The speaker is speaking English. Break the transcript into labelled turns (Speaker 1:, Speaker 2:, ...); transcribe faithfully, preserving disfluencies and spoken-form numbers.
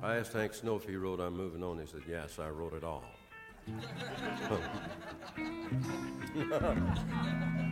Speaker 1: I asked Hank Snow if he wrote I'm Moving On. He said, yes, I wrote it all.